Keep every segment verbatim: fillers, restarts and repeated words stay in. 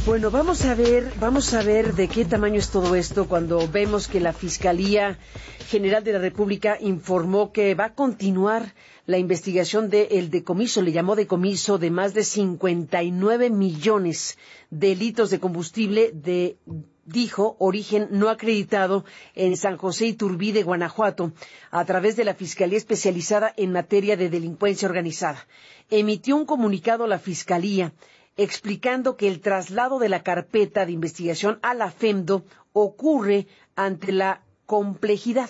Bueno, vamos a ver, vamos a ver de qué tamaño es todo esto cuando vemos que la Fiscalía General de la República informó que va a continuar la investigación del decomiso, le llamó decomiso de más de cincuenta y nueve millones de litros de combustible de, dijo, origen no acreditado en San José Iturbide, Guanajuato, a través de la Fiscalía Especializada en Materia de Delincuencia Organizada. Emitió un comunicado a la Fiscalía explicando que el traslado de la carpeta de investigación a la FEMDO ocurre ante la complejidad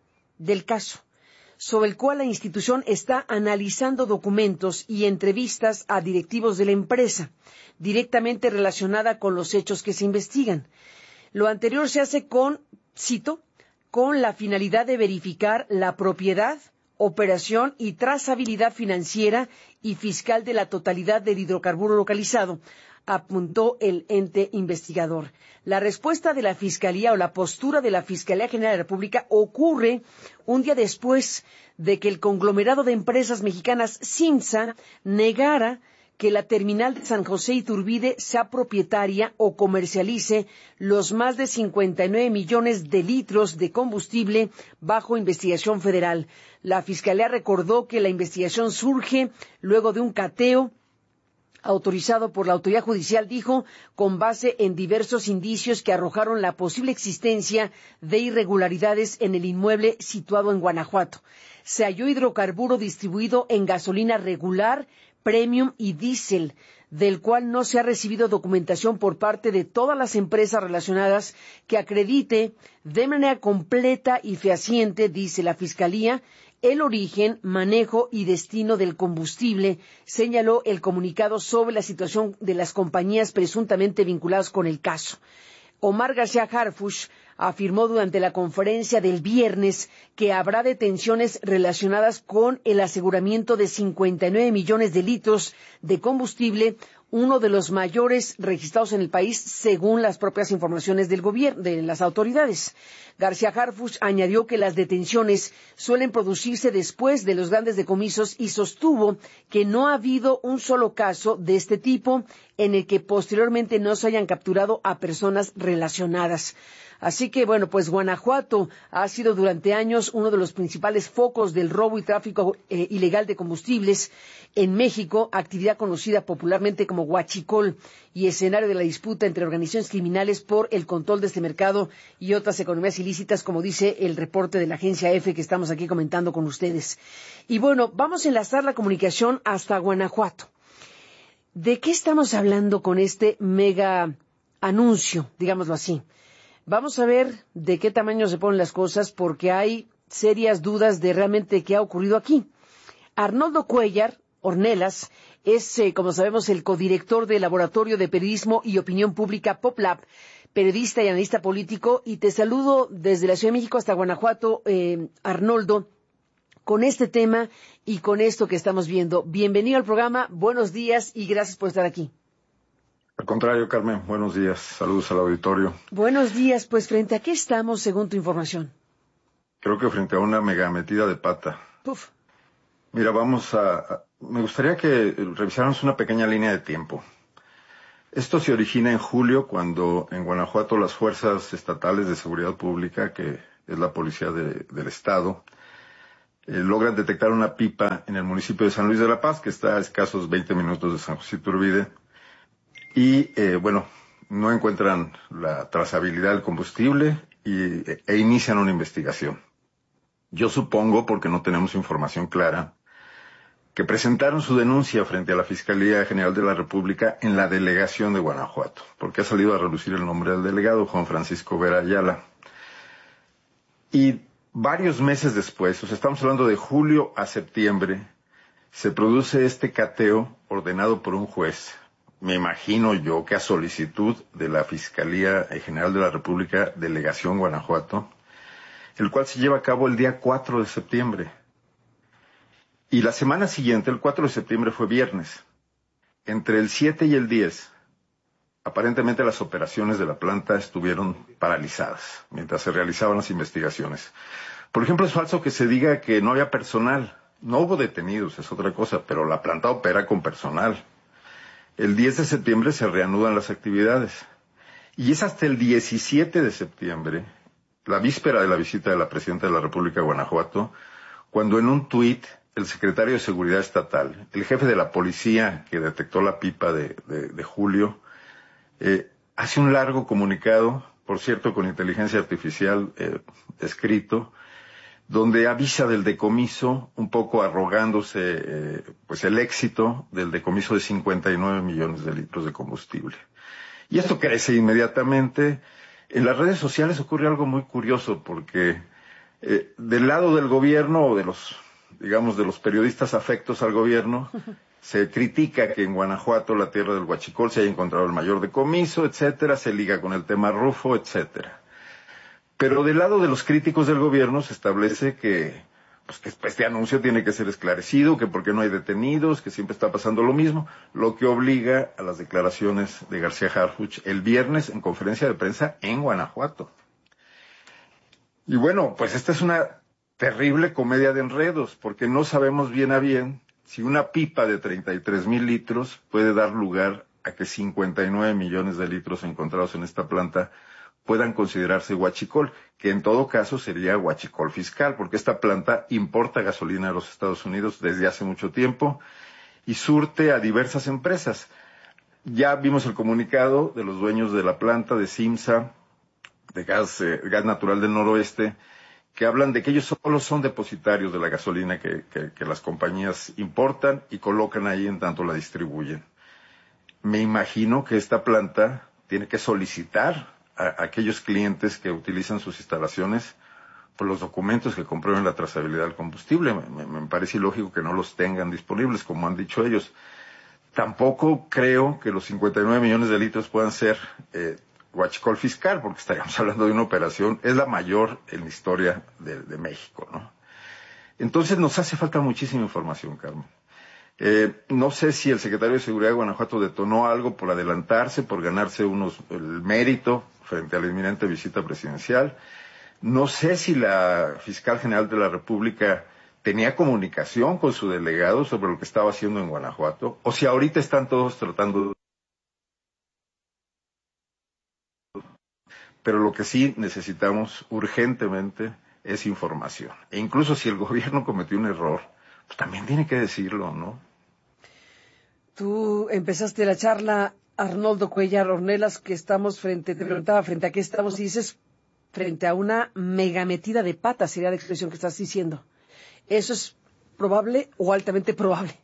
del caso, sobre el cual la institución está analizando documentos y entrevistas a directivos de la empresa, directamente relacionada con los hechos que se investigan. Lo anterior se hace con, cito, con la finalidad de verificar la propiedad, operación y trazabilidad financiera y fiscal de la totalidad del hidrocarburo localizado, apuntó el ente investigador. La respuesta de la Fiscalía o la postura de la Fiscalía General de la República ocurre un día después de que el conglomerado de empresas mexicanas Cinza negara que la terminal de San José Iturbide sea propietaria o comercialice los más de cincuenta y nueve millones de litros de combustible bajo investigación federal. La Fiscalía recordó que la investigación surge luego de un cateo autorizado por la autoridad judicial, dijo, con base en diversos indicios que arrojaron la posible existencia de irregularidades en el inmueble situado en Guanajuato. Se halló hidrocarburo distribuido en gasolina regular, premium y diésel, del cual no se ha recibido documentación por parte de todas las empresas relacionadas que acredite de manera completa y fehaciente, dice la Fiscalía, el origen, manejo y destino del combustible, señaló el comunicado sobre la situación de las compañías presuntamente vinculadas con el caso. Omar García Harfuch afirmó durante la conferencia del viernes que habrá detenciones relacionadas con el aseguramiento de cincuenta y nueve millones de litros de combustible, uno de los mayores registrados en el país según las propias informaciones del gobierno, de las autoridades. García Harfuch añadió que las detenciones suelen producirse después de los grandes decomisos y sostuvo que no ha habido un solo caso de este tipo en el que posteriormente no se hayan capturado a personas relacionadas. Así que, bueno, pues Guanajuato ha sido durante años uno de los principales focos del robo y tráfico eh, ilegal de combustibles en México, actividad conocida popularmente como huachicol y escenario de la disputa entre organizaciones criminales por el control de este mercado y otras economías ilícitas, como dice el reporte de la agencia EFE que estamos aquí comentando con ustedes. Y bueno, vamos a enlazar la comunicación hasta Guanajuato. ¿De qué estamos hablando con este mega anuncio, digámoslo así? Vamos a ver de qué tamaño se ponen las cosas porque hay serias dudas de realmente qué ha ocurrido aquí. Arnoldo Cuellar Ornelas es, eh, como sabemos, el codirector del Laboratorio de Periodismo y Opinión Pública PopLab, periodista y analista político, y te saludo desde la Ciudad de México hasta Guanajuato, eh, Arnoldo, con este tema y con esto que estamos viendo. Bienvenido al programa, buenos días y gracias por estar aquí. Al contrario, Carmen, buenos días. Saludos al auditorio. Buenos días. Pues, ¿frente a qué estamos, según tu información? Creo que frente a una mega metida de pata. Puf. Mira, vamos a, a... Me gustaría que revisáramos una pequeña línea de tiempo. Esto se origina en julio, cuando en Guanajuato las fuerzas estatales de seguridad pública, que es la policía de, del Estado, eh, logran detectar una pipa en el municipio de San Luis de la Paz, que está a escasos veinte minutos de San José Iturbide. Y, eh, bueno, no encuentran la trazabilidad del combustible y, e inician una investigación. Yo supongo, porque no tenemos información clara, que presentaron su denuncia frente a la Fiscalía General de la República en la delegación de Guanajuato, porque ha salido a relucir el nombre del delegado, Juan Francisco Vera Ayala. Y varios meses después, o sea, estamos hablando de julio a septiembre, se produce este cateo ordenado por un juez. Me imagino yo que a solicitud de la Fiscalía General de la República, Delegación Guanajuato, el cual se lleva a cabo el día cuatro de septiembre. Y la semana siguiente, el cuatro de septiembre, fue viernes. Entre el siete y el diez, aparentemente las operaciones de la planta estuvieron paralizadas mientras se realizaban las investigaciones. Por ejemplo, es falso que se diga que no había personal. No hubo detenidos, es otra cosa, pero la planta opera con personal. El diez de septiembre se reanudan las actividades. Y es hasta el diecisiete de septiembre, la víspera de la visita de la Presidenta de la República a Guanajuato, cuando en un tuit el secretario de Seguridad Estatal, el jefe de la policía que detectó la pipa de, de, de Julio, eh, hace un largo comunicado, por cierto con inteligencia artificial eh, escrito, donde avisa del decomiso, un poco arrogándose eh, pues el éxito del decomiso de cincuenta y nueve millones de litros de combustible. Y esto crece inmediatamente. En las redes sociales ocurre algo muy curioso, porque eh, del lado del gobierno, o de los, digamos, de los periodistas afectos al gobierno, se critica que en Guanajuato, la tierra del huachicol, se haya encontrado el mayor decomiso, etcétera, se liga con el tema Rufo, etcétera. Pero del lado de los críticos del gobierno se establece que, pues, que este anuncio tiene que ser esclarecido, que porque no hay detenidos, que siempre está pasando lo mismo, lo que obliga a las declaraciones de García Harfuch el viernes en conferencia de prensa en Guanajuato. Y bueno, pues esta es una terrible comedia de enredos, porque no sabemos bien a bien si una pipa de treinta y tres mil litros puede dar lugar a que cincuenta y nueve millones de litros encontrados en esta planta puedan considerarse huachicol, que en todo caso sería huachicol fiscal, porque esta planta importa gasolina a los Estados Unidos desde hace mucho tiempo y surte a diversas empresas. Ya vimos el comunicado de los dueños de la planta de Simsa, de gas, eh, gas natural del noroeste, que hablan de que ellos solo son depositarios de la gasolina que, que, que las compañías importan y colocan ahí en tanto la distribuyen. Me imagino que esta planta tiene que solicitar a aquellos clientes que utilizan sus instalaciones por los documentos que comprueben la trazabilidad del combustible. Me, me parece ilógico que no los tengan disponibles, como han dicho ellos. Tampoco creo que los cincuenta y nueve millones de litros puedan ser eh, huachicol fiscal, porque estaríamos hablando de una operación, es la mayor en la historia de, de México, ¿no? Entonces nos hace falta muchísima información, Carmen. Eh, no sé si el secretario de Seguridad de Guanajuato detonó algo por adelantarse, por ganarse unos el mérito frente a la inminente visita presidencial. No sé si la fiscal general de la República tenía comunicación con su delegado sobre lo que estaba haciendo en Guanajuato, o si ahorita están todos tratando de... Pero lo que sí necesitamos urgentemente es información. E incluso si el gobierno cometió un error, pues también tiene que decirlo, ¿no? Tú empezaste la charla, Arnoldo Cuellar Ornelas, que estamos frente, te preguntaba frente a qué estamos, y dices frente a una mega metida de pata, sería la expresión que estás diciendo. ¿Eso es probable o altamente probable?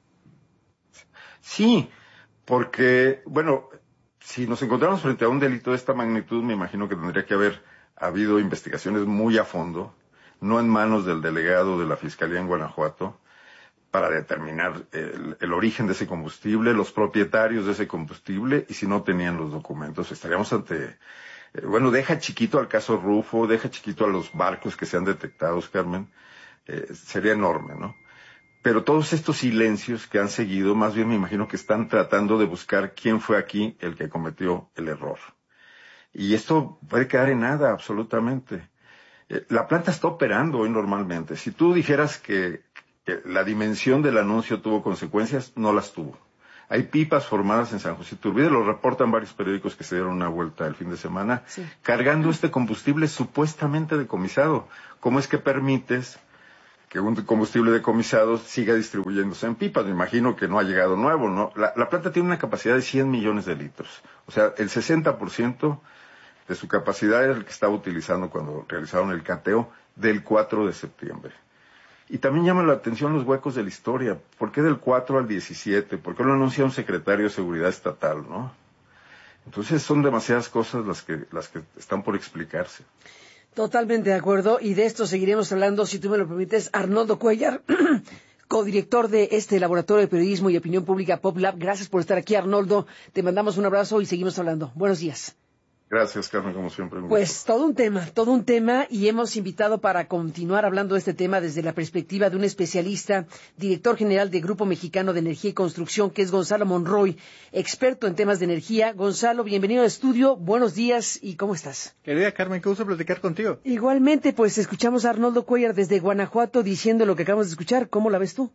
Sí, porque, bueno, si nos encontramos frente a un delito de esta magnitud, me imagino que tendría que haber habido investigaciones muy a fondo, no en manos del delegado de la Fiscalía en Guanajuato, para determinar el, el origen de ese combustible, los propietarios de ese combustible, y si no tenían los documentos, estaríamos ante... Eh, bueno, deja chiquito al caso Rufo, deja chiquito a los barcos que se han detectado, Carmen, eh, sería enorme, ¿no? Pero todos estos silencios que han seguido, más bien me imagino que están tratando de buscar quién fue aquí el que cometió el error. Y esto puede quedar en nada, absolutamente. Eh, la planta está operando hoy normalmente. Si tú dijeras que, que la dimensión del anuncio tuvo consecuencias, no las tuvo. Hay pipas formadas en San José Iturbide, lo reportan varios periódicos que se dieron una vuelta el fin de semana, sí, cargando este combustible supuestamente decomisado. ¿Cómo es que permites que un combustible decomisado siga distribuyéndose en pipas? Me imagino que no ha llegado nuevo, ¿no? La, la planta tiene una capacidad de cien millones de litros. O sea, el sesenta por ciento de su capacidad era el que estaba utilizando cuando realizaron el cateo del cuatro de septiembre. Y también llama la atención los huecos de la historia. ¿Por qué del cuatro al diecisiete? ¿Por qué lo anuncia un secretario de Seguridad Estatal, no? Entonces son demasiadas cosas las que, las que están por explicarse. Totalmente de acuerdo, y de esto seguiremos hablando, si tú me lo permites. Arnoldo Cuellar, codirector de este Laboratorio de Periodismo y Opinión Pública PopLab. Gracias por estar aquí, Arnoldo. Te mandamos un abrazo y seguimos hablando. Buenos días. Gracias, Carmen, como siempre. Pues todo un tema, todo un tema, y hemos invitado para continuar hablando de este tema desde la perspectiva de un especialista, director general de Grupo Mexicano de Energía y Construcción, que es Gonzalo Monroy, experto en temas de energía. Gonzalo, bienvenido al estudio, buenos días, ¿y cómo estás? Querida Carmen, qué gusto platicar contigo. Igualmente, pues escuchamos a Arnoldo Cuellar desde Guanajuato diciendo lo que acabamos de escuchar. ¿Cómo la ves tú?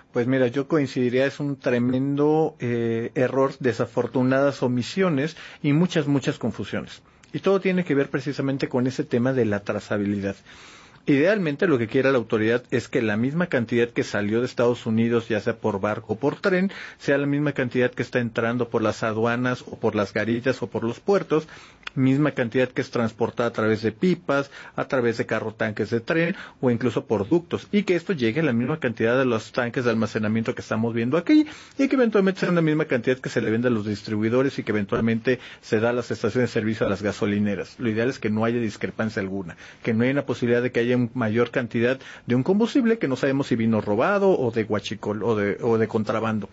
Pues mira, yo coincidiría, es un tremendo eh, error, desafortunadas omisiones y muchas, muchas confusiones. Y todo tiene que ver precisamente con ese tema de la trazabilidad. Idealmente lo que quiere la autoridad es que la misma cantidad que salió de Estados Unidos, ya sea por barco o por tren, sea la misma cantidad que está entrando por las aduanas o por las garillas o por los puertos, misma cantidad que es transportada a través de pipas, a través de carro tanques de tren o incluso por ductos, y que esto llegue a la misma cantidad de los tanques de almacenamiento que estamos viendo aquí y que eventualmente sea la misma cantidad que se le vende a los distribuidores y que eventualmente se da a las estaciones de servicio a las gasolineras. Lo ideal es que no haya discrepancia alguna, que no haya una posibilidad de que haya mayor cantidad de un combustible que no sabemos si vino robado o de huachicol o de, o de contrabando.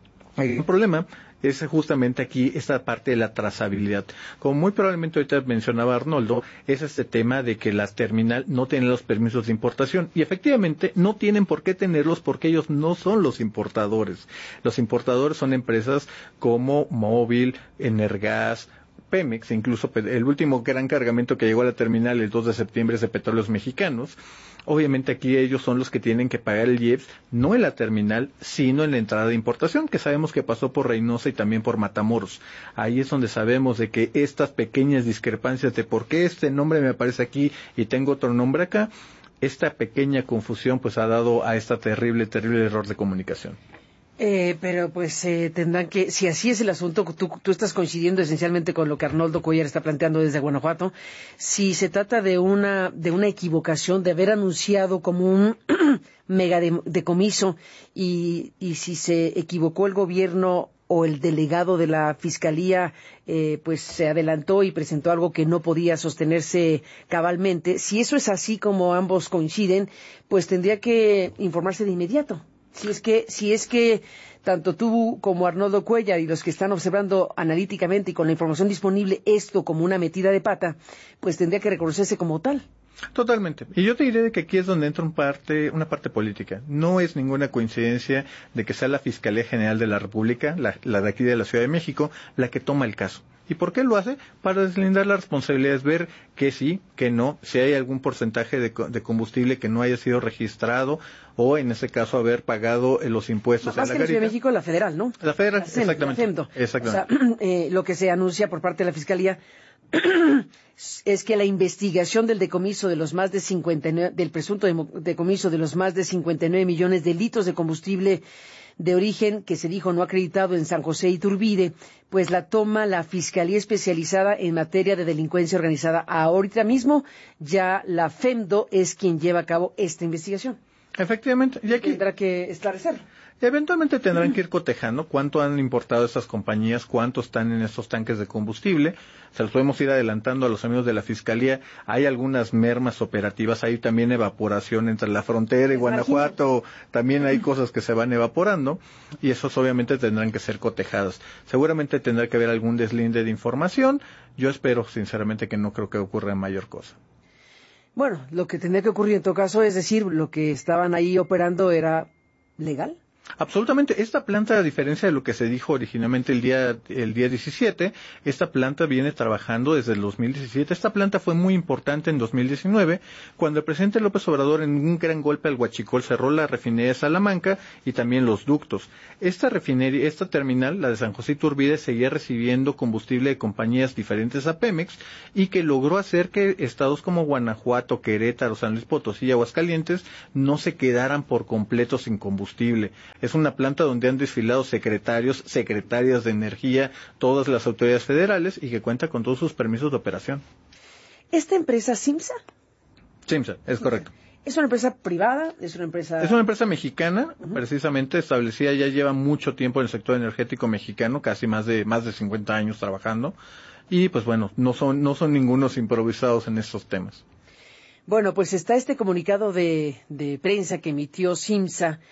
El problema es justamente aquí esta parte de la trazabilidad. Como muy probablemente ahorita mencionaba Arnoldo, es este tema de que las terminal no tienen los permisos de importación y efectivamente no tienen por qué tenerlos porque ellos no son los importadores. Los importadores son empresas como Móvil, Energas, Pemex, incluso el último gran cargamento que llegó a la terminal el dos de septiembre es de Petróleos Mexicanos. Obviamente aquí ellos son los que tienen que pagar el I E P S, no en la terminal, sino en la entrada de importación, que sabemos que pasó por Reynosa y también por Matamoros. Ahí es donde sabemos de que estas pequeñas discrepancias de por qué este nombre me aparece aquí y tengo otro nombre acá, esta pequeña confusión pues ha dado a este terrible, terrible error de comunicación. Eh, pero pues eh, tendrán que, si así es el asunto, tú, tú estás coincidiendo esencialmente con lo que Arnoldo Cuellar está planteando desde Guanajuato, si se trata de una de una equivocación, de haber anunciado como un mega decomiso y, y si se equivocó el gobierno o el delegado de la Fiscalía eh, pues se adelantó y presentó algo que no podía sostenerse cabalmente, si eso es así como ambos coinciden, pues tendría que informarse de inmediato. Si es que, si es que tanto tú como Arnoldo Cuellar y los que están observando analíticamente y con la información disponible esto como una metida de pata, pues tendría que reconocerse como tal. Totalmente. Y yo te diré que aquí es donde entra un parte, una parte política. No es ninguna coincidencia de que sea la Fiscalía General de la República, la, la de aquí de la Ciudad de México, la que toma el caso. ¿Y por qué lo hace? Para deslindar las responsabilidades, ver que sí, que no, si hay algún porcentaje de, de combustible que no haya sido registrado o en ese caso haber pagado eh, los impuestos Más a la que garita. la Ciudad de México, la federal, ¿no? La federal, la CEM, exactamente. La FEMDO. exactamente. O sea, eh, lo que se anuncia por parte de la Fiscalía es que la investigación del decomiso de los más de cincuenta y nueve, del presunto decomiso de los más de cincuenta y nueve millones de litros de combustible de origen que se dijo no acreditado en San José Iturbide, pues la toma la Fiscalía Especializada en Materia de Delincuencia Organizada. Ahorita mismo ya la FEMDO es quien lleva a cabo esta investigación. Efectivamente. Y aquí tendrá que esclarecerlo. Eventualmente tendrán que ir cotejando cuánto han importado estas compañías, cuánto están en estos tanques de combustible. Se los podemos ir adelantando a los amigos de la Fiscalía. Hay algunas mermas operativas, hay también evaporación entre la frontera y Guanajuato. También hay cosas que se van evaporando y esos obviamente tendrán que ser cotejadas. Seguramente tendrá que haber algún deslinde de información. Yo espero sinceramente que no creo que ocurra mayor cosa. Bueno, lo que tendría que ocurrir en todo caso es decir, lo que estaban ahí operando era legal. Absolutamente. Esta planta, a diferencia de lo que se dijo originalmente el día el día diecisiete, esta planta viene trabajando desde el dos mil diecisiete. Esta planta fue muy importante en dos mil diecinueve, cuando el presidente López Obrador, en un gran golpe al huachicol, cerró la refinería de Salamanca y también los ductos. Esta refinería, esta terminal, la de San José Iturbide, seguía recibiendo combustible de compañías diferentes a Pemex y que logró hacer que estados como Guanajuato, Querétaro, San Luis Potosí y Aguascalientes no se quedaran por completo sin combustible. Es una planta donde han desfilado secretarios, secretarias de energía, todas las autoridades federales y que cuenta con todos sus permisos de operación. ¿Esta empresa Simsa? Simsa, es correcto. ¿Es una empresa privada? ¿Es una empresa...? Es una empresa mexicana, uh-huh. precisamente establecida, ya lleva mucho tiempo en el sector energético mexicano, casi más de más de cincuenta años trabajando, y pues bueno, no son no son ningunos improvisados en estos temas. Bueno, pues está este comunicado de, de prensa que emitió Simsa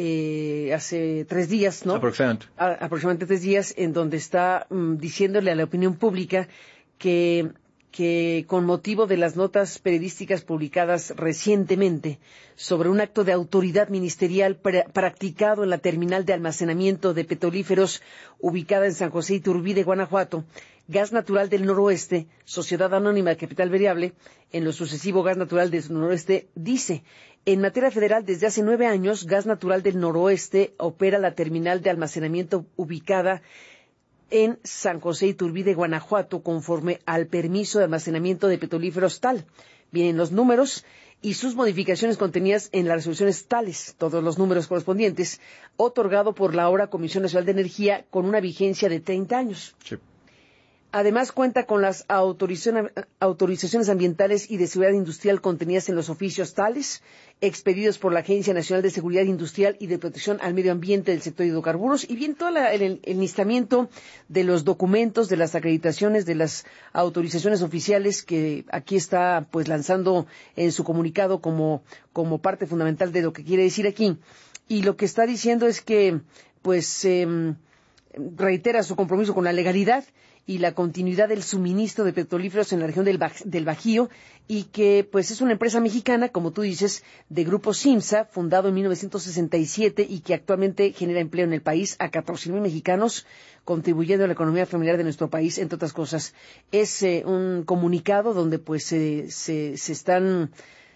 Eh, hace tres días, ¿no? Aproximadamente. A, aproximadamente tres días, en donde está mm, diciéndole a la opinión pública que, que con motivo de las notas periodísticas publicadas recientemente sobre un acto de autoridad ministerial pra- practicado en la terminal de almacenamiento de petrolíferos ubicada en San José Iturbide, Guanajuato, Gas Natural del Noroeste, Sociedad Anónima de Capital Variable, en lo sucesivo Gas Natural del Noroeste, dice: En materia federal, desde hace nueve años, Gas Natural del Noroeste opera la terminal de almacenamiento ubicada en San José Iturbide, Guanajuato, conforme al permiso de almacenamiento de petrolíferos tal. Vienen los números y sus modificaciones contenidas en las resoluciones tales, todos los números correspondientes, otorgado por la ahora Comisión Nacional de Energía con una vigencia de treinta años. Sí. Además, cuenta con las autorizaciones ambientales y de seguridad industrial contenidas en los oficios tales, expedidos por la Agencia Nacional de Seguridad Industrial y de Protección al Medio Ambiente del sector de hidrocarburos, y bien todo la, el, el enlistamiento de los documentos, de las acreditaciones, de las autorizaciones oficiales que aquí está pues lanzando en su comunicado como, como parte fundamental de lo que quiere decir aquí. Y lo que está diciendo es que pues eh, reitera su compromiso con la legalidad y la continuidad del suministro de petrolíferos en la región del, Baj del Bajío, y que pues es una empresa mexicana, como tú dices, de Grupo Simsa, fundado en mil novecientos sesenta y siete y que actualmente genera empleo en el país a catorce mil mexicanos, contribuyendo a la economía familiar de nuestro país, entre otras cosas. Es eh, un comunicado donde pues eh, se, se están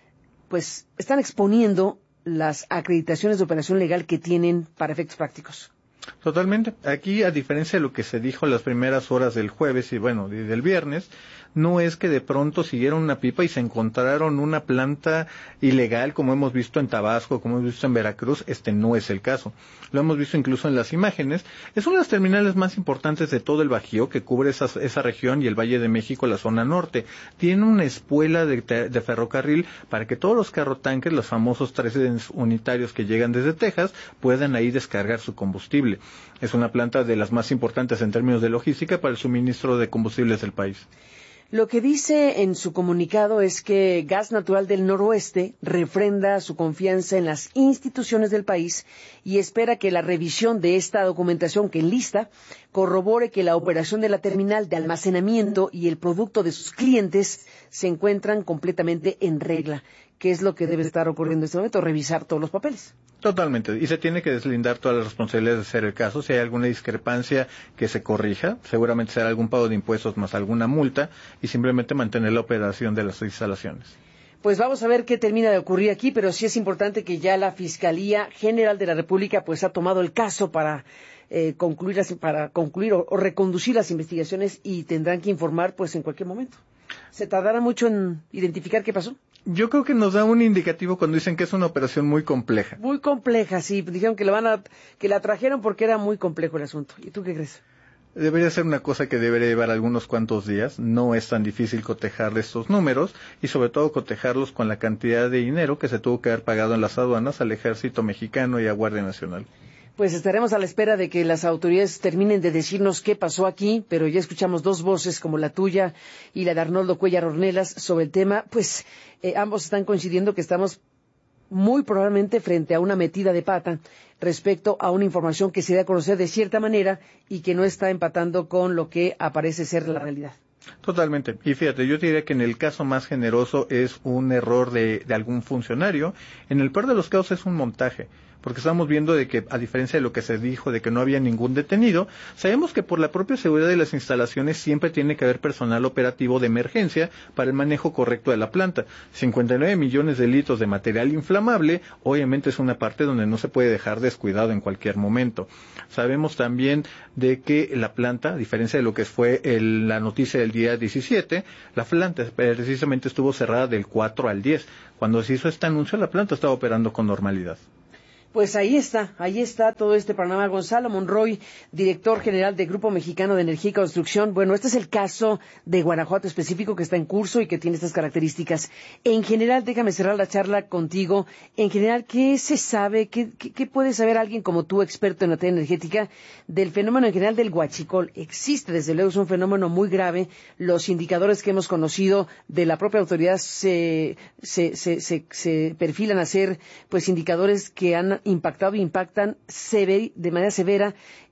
pues están exponiendo las acreditaciones de operación legal que tienen para efectos prácticos. Totalmente. Aquí, a diferencia de lo que se dijo en las primeras horas del jueves y bueno, y del viernes, no es que de pronto siguieron una pipa y se encontraron una planta ilegal, como hemos visto en Tabasco, como hemos visto en Veracruz. Este no es el caso. Lo hemos visto incluso en las imágenes. Es una de las terminales más importantes de todo el Bajío, que cubre esa, esa región y el Valle de México, la zona norte. Tiene una espuela de, de ferrocarril para que todos los carrotanques, los famosos trece unitarios que llegan desde Texas, puedan ahí descargar su combustible. Es una planta de las más importantes en términos de logística para el suministro de combustibles del país. Lo que dice en su comunicado es que Gas Natural del Noroeste refrenda su confianza en las instituciones del país y espera que la revisión de esta documentación que enlista corrobore que la operación de la terminal de almacenamiento y el producto de sus clientes se encuentran completamente en regla. ¿Qué es lo que debe estar ocurriendo en este momento? Revisar todos los papeles. Totalmente. Y se tiene que deslindar todas las responsabilidades de ser el caso. Si hay alguna discrepancia, que se corrija. Seguramente será algún pago de impuestos más alguna multa y simplemente mantener la operación de las instalaciones. Pues vamos a ver qué termina de ocurrir aquí, pero sí es importante que ya la Fiscalía General de la República pues ha tomado el caso para eh, concluir las, para concluir o, o reconducir las investigaciones y tendrán que informar pues en cualquier momento. ¿Se tardará mucho en identificar qué pasó? Yo creo que nos da un indicativo cuando dicen que es una operación muy compleja. Muy compleja, sí. Dijeron que la van a, que la trajeron porque era muy complejo el asunto. ¿Y tú qué crees? Debería ser una cosa que debería llevar algunos cuantos días. No es tan difícil cotejar estos números y sobre todo cotejarlos con la cantidad de dinero que se tuvo que haber pagado en las aduanas al Ejército Mexicano y a Guardia Nacional. Pues estaremos a la espera de que las autoridades terminen de decirnos qué pasó aquí, pero ya escuchamos dos voces como la tuya y la de Arnoldo Cuellar Ornelas sobre el tema. Pues eh, ambos están coincidiendo que estamos muy probablemente frente a una metida de pata respecto a una información que se da a conocer de cierta manera y que no está empatando con lo que aparece ser la realidad. Totalmente. Y fíjate, yo te diría que en el caso más generoso es un error de, de algún funcionario. En el peor de los casos es un montaje. Porque estamos viendo de que, a diferencia de lo que se dijo, de que no había ningún detenido, sabemos que por la propia seguridad de las instalaciones siempre tiene que haber personal operativo de emergencia para el manejo correcto de la planta. cincuenta y nueve millones de litros de material inflamable, obviamente es una parte donde no se puede dejar descuidado en cualquier momento. Sabemos también de que la planta, a diferencia de lo que fue el, la noticia del día diecisiete, la planta precisamente estuvo cerrada del cuatro al diez. Cuando se hizo este anuncio, la planta estaba operando con normalidad. Pues ahí está, ahí está todo este panorama. Gonzalo Monroy, director general del Grupo Mexicano de Energía y Construcción. Bueno, este es el caso de Guanajuato específico que está en curso y que tiene estas características. En general, déjame cerrar la charla contigo. En general, ¿qué se sabe, qué, qué, qué puede saber alguien como tú, experto en materia energética, del fenómeno en general del huachicol? Existe, desde luego, es un fenómeno muy grave. Los indicadores que hemos conocido de la propia autoridad se, se, se, se, se perfilan a ser, pues, indicadores que han impactado e impactan sever, de manera severa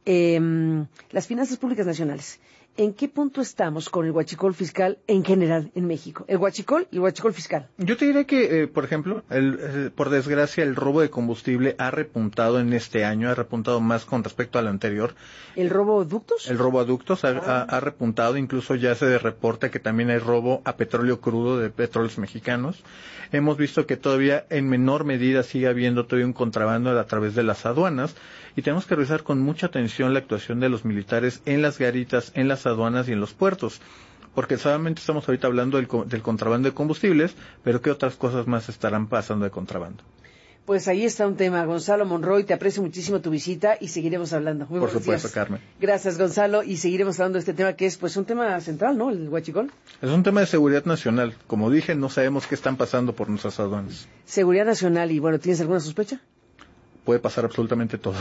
eh, las finanzas públicas nacionales. ¿En qué punto estamos con el huachicol fiscal en general en México? El huachicol y el huachicol fiscal. Yo te diré que, eh, por ejemplo, el, eh, por desgracia, el robo de combustible ha repuntado en este año, ha repuntado más con respecto al anterior. ¿El robo a ductos? El robo a ductos ha, Ah. ha, ha repuntado, incluso ya se reporta que también hay robo a petróleo crudo de petróleos mexicanos. Hemos visto que todavía en menor medida sigue habiendo todavía un contrabando a través de las aduanas y tenemos que revisar con mucha atención la actuación de los militares en las garitas, en las aduanas y en los puertos, porque solamente estamos ahorita hablando del, del contrabando de combustibles, pero ¿qué otras cosas más estarán pasando de contrabando? Pues ahí está un tema. Gonzalo Monroy, te aprecio muchísimo tu visita y seguiremos hablando. Muy Por buenos supuesto, días. Carmen. Gracias, Gonzalo, y seguiremos hablando de este tema que es pues un tema central, ¿no? El huachicol. Es un tema de seguridad nacional. Como dije, no sabemos qué están pasando por nuestras aduanas. Seguridad nacional y bueno, ¿tienes alguna sospecha? Puede pasar absolutamente todo.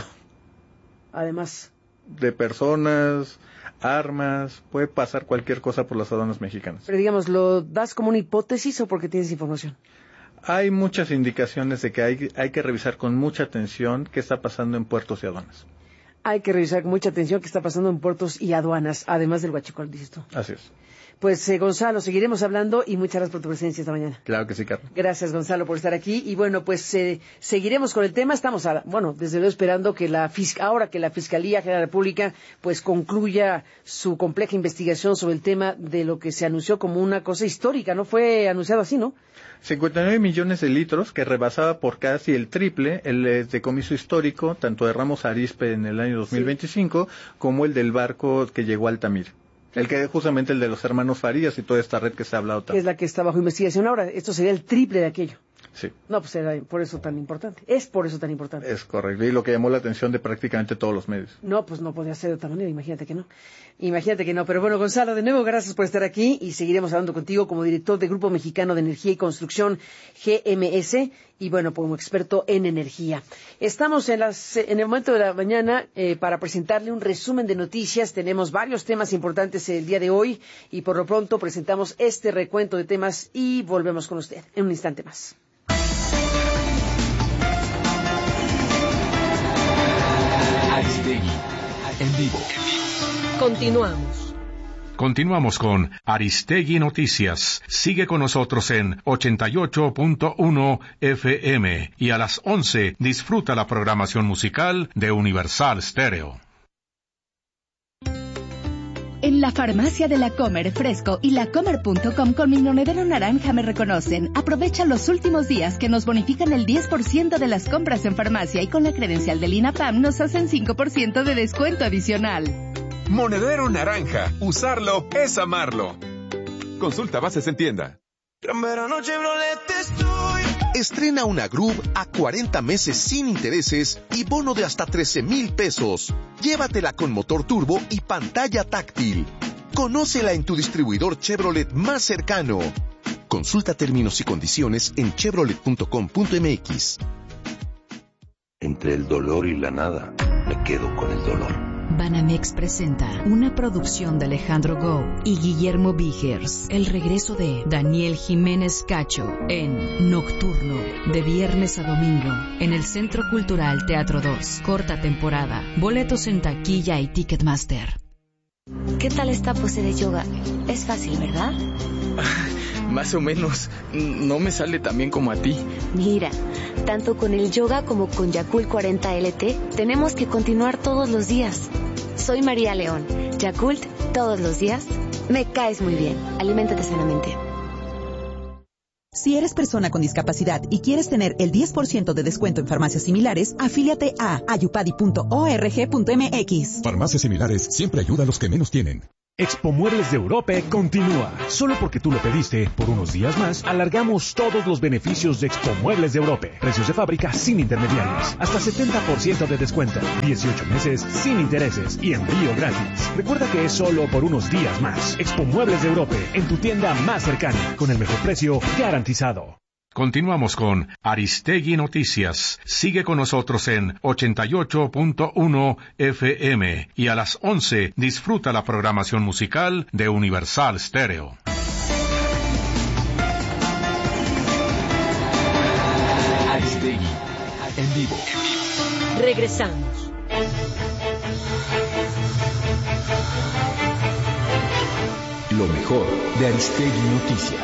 Además, De personas, armas, puede pasar cualquier cosa por las aduanas mexicanas. pero digamos, ¿lo das como una hipótesis o porque tienes información? Hay muchas indicaciones de que hay, hay que revisar con mucha atención qué está pasando en puertos y aduanas. Hay que revisar con mucha atención qué está pasando en puertos y aduanas, además del huachicol, dices tú. Así es. Pues, eh, Gonzalo, seguiremos hablando y muchas gracias por tu presencia esta mañana. Claro que sí, Carmen. Gracias, Gonzalo, por estar aquí. Y bueno, pues eh, seguiremos con el tema. Estamos, a, bueno, desde luego esperando que la ahora que la Fiscalía General de la República pues concluya su compleja investigación sobre el tema de lo que se anunció como una cosa histórica. No fue anunciado así, ¿no? cincuenta y nueve millones de litros, que rebasaba por casi el triple el eh, decomiso histórico, tanto de Ramos Arizpe en el año dos mil veinticinco, sí, como el del barco que llegó a Altamira. El que justamente el de los hermanos Farías y toda esta red que se ha hablado tanto. Que es la que está bajo investigación ahora. Esto sería el triple de aquello. Sí. No, pues era por eso tan importante. Es por eso tan importante. Es correcto. Y lo que llamó la atención de prácticamente todos los medios. No, pues no podía ser de otra manera. Imagínate que no. Imagínate que no. Pero bueno, Gonzalo, de nuevo, gracias por estar aquí y seguiremos hablando contigo como director del Grupo Mexicano de Energía y Construcción, G M S, y bueno, como experto en energía. Estamos en, las, en el momento de la mañana eh, para presentarle un resumen de noticias. Tenemos varios temas importantes el día de hoy y por lo pronto presentamos este recuento de temas y volvemos con usted en un instante más. Aristegui, en vivo. Continuamos. Continuamos con Aristegui Noticias. Sigue con nosotros en ochenta y ocho punto uno F M y a las once disfruta la programación musical de Universal Stereo. En la farmacia de La Comer Fresco y lacomer punto com con mi monedero naranja me reconocen. Aprovecha los últimos días que nos bonifican el diez por ciento de las compras en farmacia y con la credencial del INAPAM nos hacen cinco por ciento de descuento adicional. Monedero naranja. Usarlo es amarlo. Consulta bases en tienda. Estrena una Groove a cuarenta meses sin intereses y bono de hasta trece mil pesos. Llévatela con motor turbo y pantalla táctil. Conócela en tu distribuidor Chevrolet más cercano. Consulta términos y condiciones en chevrolet punto com punto m x. Entre el dolor y la nada, me quedo con el dolor. Banamex presenta una producción de Alejandro Gou y Guillermo Vigers. El regreso de Daniel Jiménez Cacho en Nocturno, de viernes a domingo, en el Centro Cultural Teatro dos. Corta temporada. Boletos en taquilla y Ticketmaster. ¿Qué tal esta pose de yoga? Es fácil, ¿verdad? Más o menos. No me sale tan bien como a ti. Mira, tanto con el yoga como con Yakult cuarenta L T, tenemos que continuar todos los días. Soy María León. Yakult, todos los días. Me caes muy bien. Aliméntate sanamente. Si eres persona con discapacidad y quieres tener el diez por ciento de descuento en farmacias similares, afíliate a ayupadi punto org punto m x. Farmacias similares siempre ayuda a los que menos tienen. Expo Muebles de Europe continúa. Solo porque tú lo pediste, por unos días más, alargamos todos los beneficios de Expo Muebles de Europe. Precios de fábrica sin intermediarios. Hasta setenta por ciento de descuento. dieciocho meses sin intereses y envío gratis. Recuerda que es solo por unos días más. Expo Muebles de Europe, en tu tienda más cercana, con el mejor precio garantizado. Continuamos con Aristegui Noticias. Sigue con nosotros en ochenta y ocho punto uno F M y a las once disfruta la programación musical de Universal Stereo. Aristegui, en vivo. Regresamos. Lo mejor de Aristegui Noticias.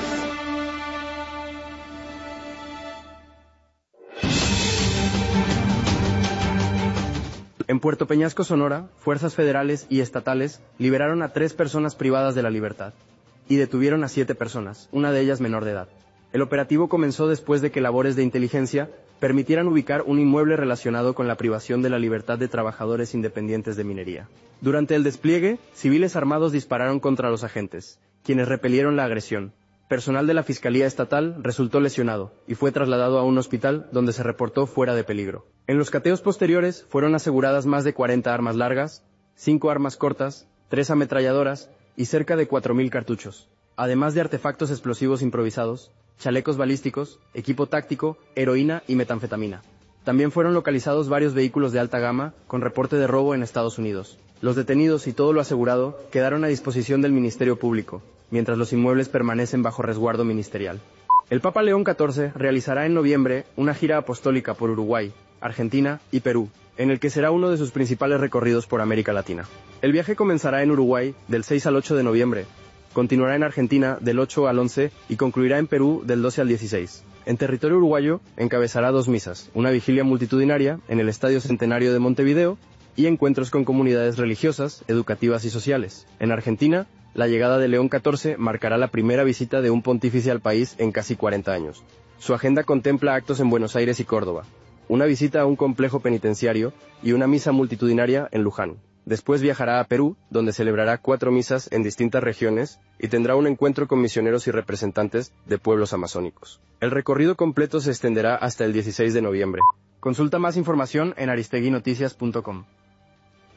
En Puerto Peñasco, Sonora, fuerzas federales y estatales liberaron a tres personas privadas de la libertad y detuvieron a siete personas, una de ellas menor de edad. El operativo comenzó después de que labores de inteligencia permitieran ubicar un inmueble relacionado con la privación de la libertad de trabajadores independientes de minería. Durante el despliegue, civiles armados dispararon contra los agentes, quienes repelieron la agresión. Personal de la Fiscalía Estatal resultó lesionado y fue trasladado a un hospital donde se reportó fuera de peligro. En los cateos posteriores fueron aseguradas más de cuarenta armas largas, cinco armas cortas, tres ametralladoras y cerca de cuatro mil cartuchos, además de artefactos explosivos improvisados, chalecos balísticos, equipo táctico, heroína y metanfetamina. También fueron localizados varios vehículos de alta gama con reporte de robo en Estados Unidos. Los detenidos y todo lo asegurado quedaron a disposición del Ministerio Público, mientras los inmuebles permanecen bajo resguardo ministerial. El Papa León catorce realizará en noviembre una gira apostólica por Uruguay, Argentina y Perú, en el que será uno de sus principales recorridos por América Latina. El viaje comenzará en Uruguay del seis al ocho de noviembre, continuará en Argentina del ocho al once y concluirá en Perú del doce al dieciséis. En territorio uruguayo encabezará dos misas, una vigilia multitudinaria en el Estadio Centenario de Montevideo y encuentros con comunidades religiosas, educativas y sociales. En Argentina, la llegada de León catorce marcará la primera visita de un pontífice al país en casi cuarenta años. Su agenda contempla actos en Buenos Aires y Córdoba, una visita a un complejo penitenciario y una misa multitudinaria en Luján. Después viajará a Perú, donde celebrará cuatro misas en distintas regiones y tendrá un encuentro con misioneros y representantes de pueblos amazónicos. El recorrido completo se extenderá hasta el dieciséis de noviembre. Consulta más información en aristegui noticias punto com.